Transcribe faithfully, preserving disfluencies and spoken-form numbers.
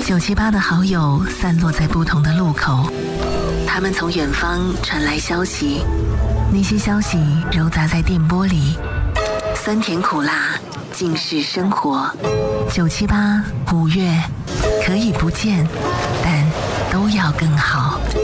九七八的好友散落在不同的路口，他们从远方传来消息，那些消息糅杂在电波里，酸甜苦辣尽是生活。九七八五月可以不见，但都要更好。